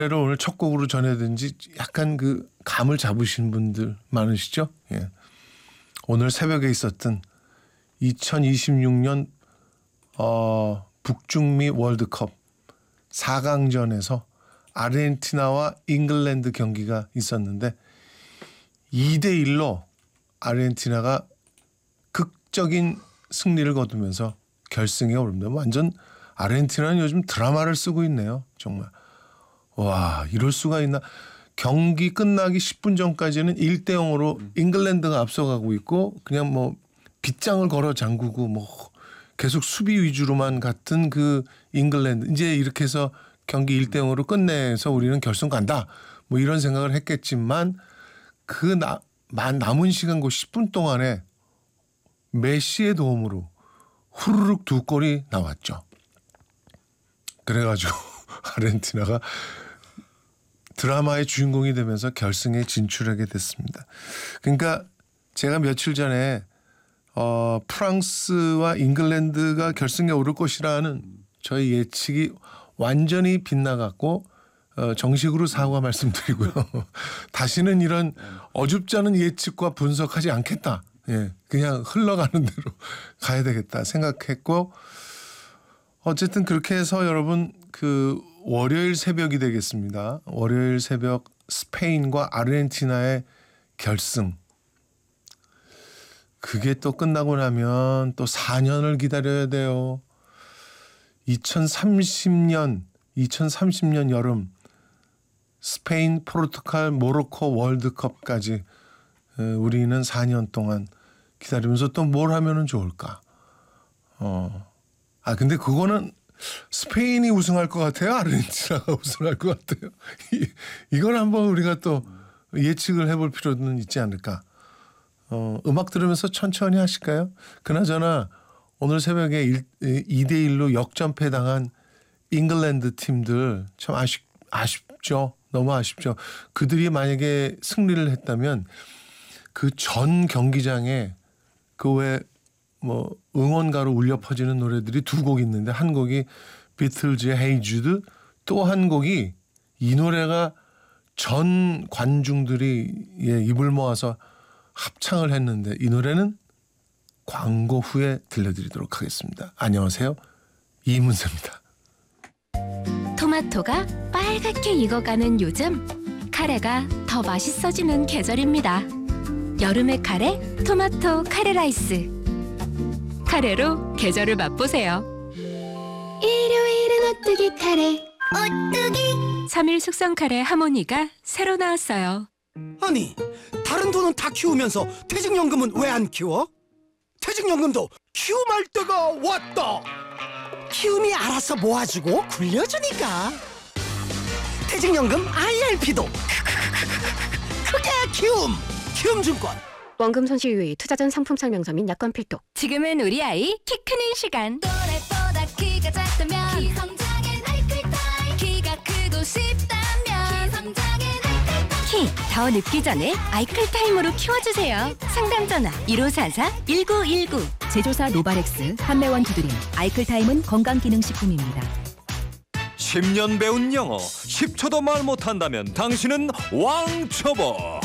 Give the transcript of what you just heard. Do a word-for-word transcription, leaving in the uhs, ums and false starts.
오늘 첫 곡으로 전해든지 약간 그 감을 잡으신 분들 많으시죠? 예. 오늘 새벽에 있었던 이천이십육 년 어, 북중미 월드컵 사 강전에서 아르헨티나와 잉글랜드 경기가 있었는데 이 대 일로 아르헨티나가 극적인 승리를 거두면서 결승에 오릅니다. 완전 아르헨티나는 요즘 드라마를 쓰고 있네요. 정말. 와, 이럴 수가 있나. 경기 끝나기 십 분 전까지는 일 대 영으로 잉글랜드가 앞서가고 있고 그냥 뭐 빗장을 걸어 잠그고 뭐 계속 수비 위주로만 갔던 그 잉글랜드. 이제 이렇게 해서 경기 일 대 영으로 끝내서 우리는 결승 간다. 뭐 이런 생각을 했겠지만 그 나, 남은 시간 그 십 분 동안에 메시의 도움으로 후루룩 두 골이 나왔죠. 그래가지고 아르헨티나가 드라마의 주인공이 되면서 결승에 진출하게 됐습니다. 그러니까 제가 며칠 전에 어, 프랑스와 잉글랜드가 결승에 오를 것이라는 저희 예측이 완전히 빗나갔고 어, 정식으로 사과 말씀드리고요. 다시는 이런 어줍지 않은 예측과 분석하지 않겠다. 예, 그냥 흘러가는 대로 가야 되겠다 생각했고 어쨌든 그렇게 해서 여러분 그 월요일 새벽이 되겠습니다. 월요일 새벽 스페인과 아르헨티나의 결승. 그게 또 끝나고 나면 또 사 년을 기다려야 돼요. 이천삼십 년, 이천삼십 년 여름 스페인, 포르투갈, 모로코 월드컵까지 우리는 사 년 동안 기다리면서 또 뭘 하면은 좋을까? 어. 아 근데 그거는 스페인이 우승할 것 같아요? 아르헨티나가 우승할 것 같아요? 이, 이걸 한번 우리가 또 예측을 해볼 필요는 있지 않을까? 어, 음악 들으면서 천천히 하실까요? 그나저나 오늘 새벽에 이 대 일로 역전패 당한 잉글랜드 팀들 참 아쉽, 아쉽죠. 너무 아쉽죠. 그들이 만약에 승리를 했다면 그 전 경기장에 그 외 뭐 응원가로 울려 퍼지는 노래들이 두 곡 있는데 한 곡이 비틀즈의 Hey Jude, 또 한 곡이 이 노래가 전 관중들이 예, 입을 모아서 합창을 했는데 이 노래는 광고 후에 들려드리도록 하겠습니다. 안녕하세요. 이문세입니다. 토마토가 빨갛게 익어가는 요즘 카레가 더 맛있어지는 계절입니다. 여름의 카레, 토마토 카레 라이스. 카레로 계절을 맛보세요. 일요일은 오뚜기 카레. 오뚜기. 삼 일 숙성 카레 하모니가 새로 나왔어요. 아니, 다른 돈은 다 키우면서 퇴직연금은 왜 안 키워? 퇴직연금도 키움할 때가 왔다. 키움이 알아서 모아주고 굴려주니까. 퇴직연금 아이알피도 그게 키움. 키움증권. 원금 손실 유의, 투자 전 상품 설명서 및 약관 필독. 지금은 우리 아이 키 크는 시간. 또래보다 키가 작다면 키 성장엔 아이클타임. 키가 크고 싶다면 키 성장엔 아이클타임. 키 더 늦기 전에 아이클타임으로 키워주세요. 상담 전화 일오사사 일구일구. 제조사 노바렉스, 한매원 두드림. 아이클타임은 건강기능식품입니다. 십 년 배운 영어 십 초도 말 못한다면 당신은 왕초보.